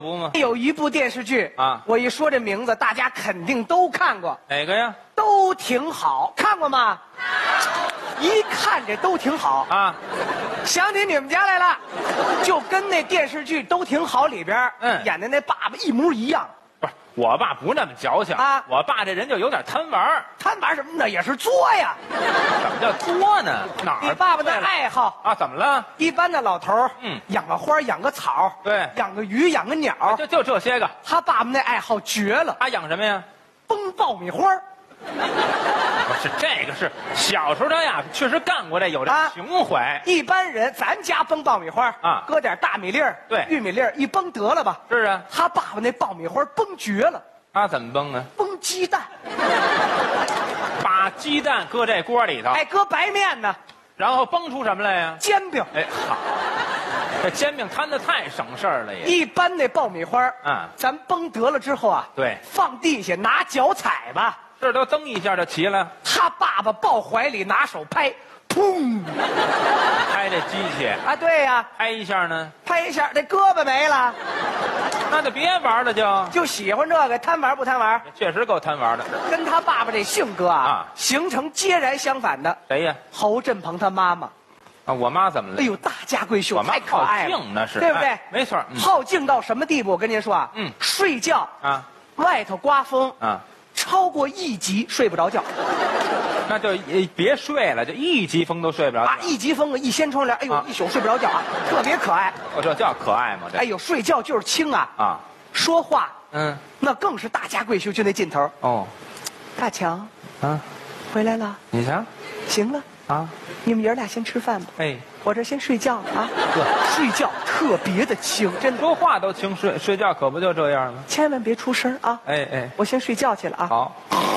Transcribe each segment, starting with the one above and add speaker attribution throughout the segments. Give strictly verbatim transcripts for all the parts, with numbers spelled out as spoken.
Speaker 1: 不吗？
Speaker 2: 有一部电视剧
Speaker 1: 啊，
Speaker 2: 我一说这名字，大家肯定都看过，
Speaker 1: 哪个呀？
Speaker 2: 都挺好，看过吗？一看这都挺好
Speaker 1: 啊，
Speaker 2: 想起你们家来了，就跟那电视剧都挺好里边，
Speaker 1: 嗯，
Speaker 2: 演的那爸爸一模一样。
Speaker 1: 不是，我爸不那么矫情
Speaker 2: 啊，
Speaker 1: 我爸这人就有点贪玩
Speaker 2: 贪玩什么的也是作呀。
Speaker 1: 怎么叫作呢？哪儿？
Speaker 2: 你爸爸的爱好
Speaker 1: 啊？怎么了？
Speaker 2: 一般的老头儿，
Speaker 1: 嗯，
Speaker 2: 养个花，养个草，
Speaker 1: 对，
Speaker 2: 养个鱼，养个鸟，
Speaker 1: 就就这些个。
Speaker 2: 他爸爸那爱好绝了。
Speaker 1: 他养什么呀？
Speaker 2: 崩爆米花。
Speaker 1: 不是，这个是小时候他呀，确实干过这，有这情怀。
Speaker 2: 啊、一般人，咱家崩爆米花
Speaker 1: 啊，
Speaker 2: 搁点大米粒儿，
Speaker 1: 对，
Speaker 2: 玉米粒儿一崩得了吧？
Speaker 1: 是啊，
Speaker 2: 他爸爸那爆米花崩绝了。
Speaker 1: 他怎么崩啊？
Speaker 2: 崩鸡蛋，
Speaker 1: 把鸡蛋搁这锅里头，
Speaker 2: 哎，搁白面呢，
Speaker 1: 然后崩出什么来呀？
Speaker 2: 煎饼。
Speaker 1: 哎，好，这煎饼摊的太省事儿了也。
Speaker 2: 一般那爆米花，
Speaker 1: 嗯，
Speaker 2: 咱崩得了之后啊，
Speaker 1: 对，
Speaker 2: 放地下拿脚踩吧，
Speaker 1: 这都蹬一下就齐了。
Speaker 2: 他爸爸抱怀里拿手拍，砰，
Speaker 1: 拍这机器
Speaker 2: 啊，对呀、啊，
Speaker 1: 拍一下呢，
Speaker 2: 拍一下，这胳膊没了，
Speaker 1: 那就别玩了就，
Speaker 2: 就喜欢这个，贪玩不贪玩？
Speaker 1: 确实够贪玩的，
Speaker 2: 跟他爸爸这性格啊，
Speaker 1: 啊
Speaker 2: 形成截然相反的。
Speaker 1: 谁呀？
Speaker 2: 侯振鹏他妈妈。
Speaker 1: 啊，我妈怎么了？
Speaker 2: 哎呦，大家闺秀，
Speaker 1: 我妈
Speaker 2: 太可爱了，
Speaker 1: 好静那是，
Speaker 2: 对不对？
Speaker 1: 哎、没错、
Speaker 2: 嗯，好静到什么地步？我跟您说啊，
Speaker 1: 嗯，
Speaker 2: 睡觉
Speaker 1: 啊，
Speaker 2: 外头刮风
Speaker 1: 啊，
Speaker 2: 超过一级睡不着觉，
Speaker 1: 那就别睡了，就一级风都睡不着
Speaker 2: 啊，一级风啊，一掀窗帘，哎呦，
Speaker 1: 啊、
Speaker 2: 一宿睡不着觉啊，特别可爱。
Speaker 1: 我、哦、这叫可爱吗？这，
Speaker 2: 哎呦，睡觉就是轻啊，
Speaker 1: 啊，
Speaker 2: 说话，
Speaker 1: 嗯，
Speaker 2: 那更是大家闺秀就那劲头。
Speaker 1: 哦，
Speaker 2: 大强，
Speaker 1: 啊，
Speaker 2: 回来了，
Speaker 1: 你瞧，
Speaker 2: 行了，
Speaker 1: 啊，
Speaker 2: 你们爷俩先吃饭吧。
Speaker 1: 哎。
Speaker 2: 我这先睡觉啊，睡觉特别的轻，真的。
Speaker 1: 说话都轻，睡睡觉可不就这样吗？
Speaker 2: 千万别出声啊！
Speaker 1: 哎哎，
Speaker 2: 我先睡觉去了啊。
Speaker 1: 好。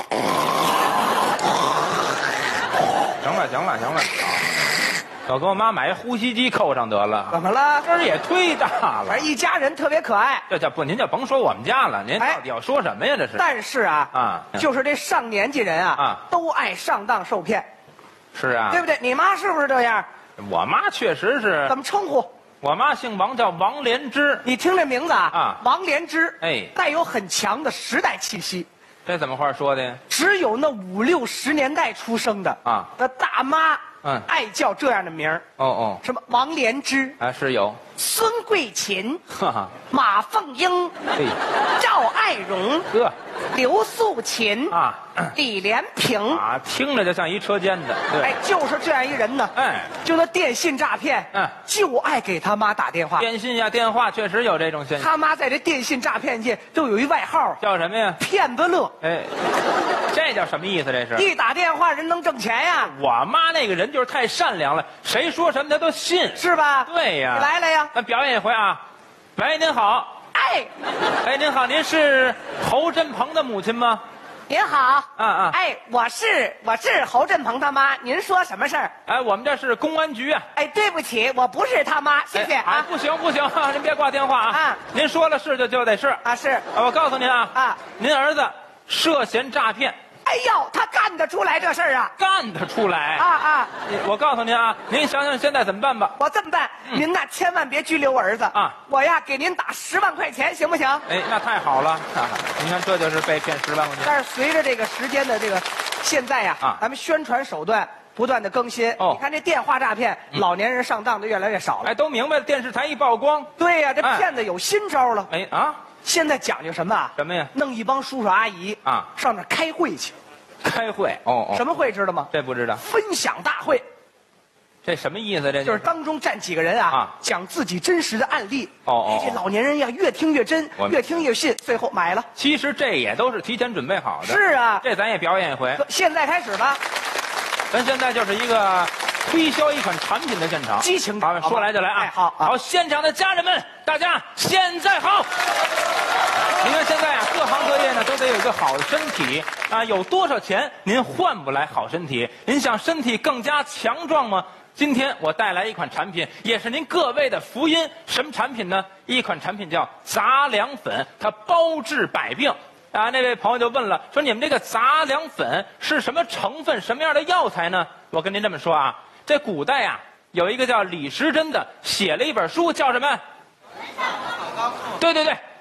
Speaker 1: 行了行了行了，我给我妈买一呼吸机扣上得了。
Speaker 2: 怎么了？
Speaker 1: 这儿也忒大了。
Speaker 2: 反正一家人特别可爱。
Speaker 1: 这叫不，您就甭说我们家了，您到底要说什么呀？这是。
Speaker 2: 但是啊
Speaker 1: 啊，
Speaker 2: 就是这上年纪人啊
Speaker 1: 啊，
Speaker 2: 都爱上当受骗。
Speaker 1: 是啊，
Speaker 2: 对不对？你妈是不是这样？
Speaker 1: 我妈确实是。
Speaker 2: 怎么称呼？
Speaker 1: 我妈姓王，叫王莲芝。
Speaker 2: 你听这名字啊，
Speaker 1: 啊，
Speaker 2: 王莲芝，
Speaker 1: 哎，
Speaker 2: 带有很强的时代气息。
Speaker 1: 这怎么话说的呀？
Speaker 2: 只有那五六十年代出生的
Speaker 1: 啊，
Speaker 2: 那大妈，
Speaker 1: 嗯，
Speaker 2: 爱叫这样的名儿。
Speaker 1: 哦哦，
Speaker 2: 什么王莲芝
Speaker 1: 啊，是有。
Speaker 2: 孙桂琴，
Speaker 1: 哈哈，
Speaker 2: 马凤英，
Speaker 1: 嘿，
Speaker 2: 赵爱荣，
Speaker 1: 呵，
Speaker 2: 刘素琴
Speaker 1: 啊，
Speaker 2: 李连平
Speaker 1: 啊，听着就像一车间的，对，
Speaker 2: 哎，就是这样一人呢。
Speaker 1: 哎，
Speaker 2: 就那电信诈骗，
Speaker 1: 嗯，
Speaker 2: 就爱给他妈打电话。
Speaker 1: 电信呀，电话确实有这种现象。
Speaker 2: 他妈在这电信诈骗界都有一外号，
Speaker 1: 叫什么呀？
Speaker 2: 骗子乐。
Speaker 1: 哎，这叫什么意思？这是
Speaker 2: 一打电话人能挣钱呀。
Speaker 1: 我妈那个人就是太善良了，谁说什么她都信，
Speaker 2: 是吧？
Speaker 1: 对呀。
Speaker 2: 你来了呀。
Speaker 1: 咱表演一回啊。喂，您好。
Speaker 2: 哎，
Speaker 1: 哎，您好，您是侯振鹏的母亲吗？
Speaker 2: 您好。
Speaker 1: 啊啊。
Speaker 2: 哎，我是我是侯振鹏他妈，您说什么事儿？
Speaker 1: 哎，我们这是公安局啊。
Speaker 2: 哎，对不起，我不是他妈，谢谢啊。
Speaker 1: 哎，不行不行，您别挂电话啊。
Speaker 2: 啊。
Speaker 1: 您说了是就就得是
Speaker 2: 啊，是。
Speaker 1: 我告诉您啊
Speaker 2: 啊，
Speaker 1: 您儿子涉嫌诈骗。
Speaker 2: 哎呦，他干得出来这事儿啊？
Speaker 1: 干得出来
Speaker 2: 啊啊！
Speaker 1: 我告诉您啊，您想想现在怎么办吧？
Speaker 2: 我这么办，嗯、您呐千万别拘留我儿子
Speaker 1: 啊！
Speaker 2: 我呀给您打十万块钱，行不行？
Speaker 1: 哎，那太好了！啊、您看这就是被骗十万块钱。
Speaker 2: 但是随着这个时间的这个现在呀，
Speaker 1: 啊，
Speaker 2: 咱们宣传手段不断的更新。
Speaker 1: 哦，
Speaker 2: 你看这电话诈骗，嗯、老年人上当的越来越少了。
Speaker 1: 哎，都明白了，电视台一曝光，
Speaker 2: 对呀、啊，这骗子有新招了。
Speaker 1: 哎啊！
Speaker 2: 现在讲究什么啊？
Speaker 1: 什么呀？
Speaker 2: 弄一帮叔叔阿姨
Speaker 1: 啊，
Speaker 2: 上那儿开会去。
Speaker 1: 开会哦哦，
Speaker 2: 什么会知道吗？
Speaker 1: 这不知道。
Speaker 2: 分享大会，
Speaker 1: 这什么意思？这
Speaker 2: 就是当中站几个人啊，啊讲自己真实的案例。
Speaker 1: 哦哦，
Speaker 2: 这老年人呀，越听越真，越听越信，最后买了。
Speaker 1: 其实这也都是提前准备好的。
Speaker 2: 是啊，
Speaker 1: 这咱也表演一回。
Speaker 2: 现在开始吧，
Speaker 1: 咱现在就是一个推销一款产品的现场，
Speaker 2: 激情。
Speaker 1: 好，说来就来啊！
Speaker 2: 哎、好，
Speaker 1: 好，现场的家人们，大家现在好。您看现在啊，各行各业呢都得有一个好的身体啊，有多少钱您换不来好身体？您想身体更加强壮吗？今天我带来一款产品，也是您各位的福音。什么产品呢？一款产品叫杂粮粉，它包治百病。啊，那位朋友就问了，说你们这个杂粮粉是什么成分、什么样的药材呢？我跟您这么说啊，这古代啊，有一个叫李时珍的，写了一本书，叫什么？对对对。